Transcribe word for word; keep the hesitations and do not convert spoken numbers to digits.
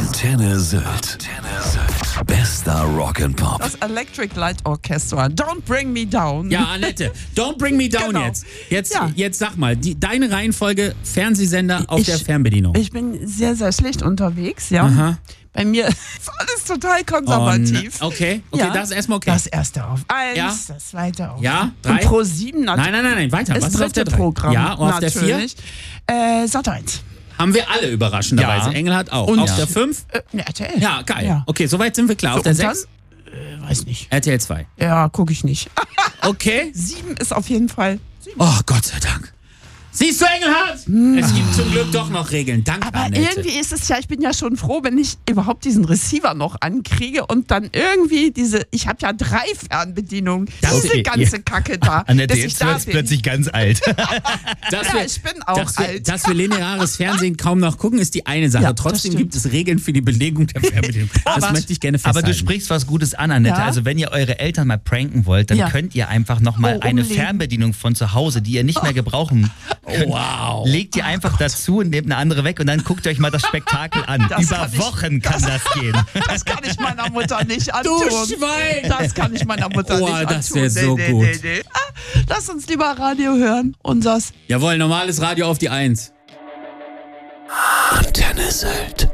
Antenne Sylt. Antenne Sylt. Bester Rock'n'Pop. Das Electric Light Orchestra. Don't Bring Me Down. Ja, Annette, Don't Bring Me Down Genau. jetzt. Jetzt, Ja. jetzt sag mal, die, deine Reihenfolge Fernsehsender auf Ich- der Fernbedienung. Ich bin sehr, sehr schlecht unterwegs, ja. Aha. Bei mir ist alles total konservativ. Und- okay, okay, Ja. das ist erstmal okay. Das erste auf eins, Ja. das zweite auf Ja, Und drei. Pro sieben natürlich. Nein, nein, nein, nein, weiter. Das Was ist auf der dritte drei? Programm. Ja, und auf der vier? natürlich. Äh, Sat eins. Haben wir alle überraschenderweise. Ja. Engel hat auch. Und- auf Ja. der fünf? Äh, ne, R T L. Ja, geil. Ja. Okay, soweit sind wir klar. Auf So, der und dann? sechs? Äh, weiß nicht. R T L zwei. Ja, gucke ich nicht. Okay. sieben ist auf jeden Fall. Sieben. Oh, Gott sei Dank. Siehst du, Engelhardt? Es gibt zum Glück doch noch Regeln. Danke, Aber Annette. irgendwie ist es ja, ich bin ja schon froh, wenn ich überhaupt diesen Receiver noch ankriege und dann irgendwie diese, ich habe ja drei Fernbedienungen, Das- diese ganze Kacke da, Annette, dass ich jetzt da wird es bin. plötzlich ganz alt. Dass Ja, wir- ich bin auch dass wir, alt. Dass wir lineares Fernsehen kaum noch gucken, ist die eine Sache. Ja, das Trotzdem stimmt. gibt es Regeln für die Belegung der Fernbedienung. Das Aber- möchte ich gerne Aber festhalten. du sprichst was Gutes an, Annette. Ja. Also wenn ihr eure Eltern mal pranken wollt, dann Ja. könnt ihr einfach nochmal Oh, eine umlegen. Fernbedienung von zu Hause, die ihr nicht mehr gebrauchen könnt. Wow. Legt ihr einfach dazu und nehmt eine andere weg und dann guckt euch mal das Spektakel an. Das Über kann ich- Wochen kann das, gehen. Das kann ich meiner Mutter nicht antun. Du Schwein! Das kann ich meiner Mutter Oh, nicht antun. das wär so nee, nee, gut. Nee, nee. Ah, lass uns lieber Radio hören. Unseres. Jawohl, normales Radio auf die Eins. Antenne Sylt.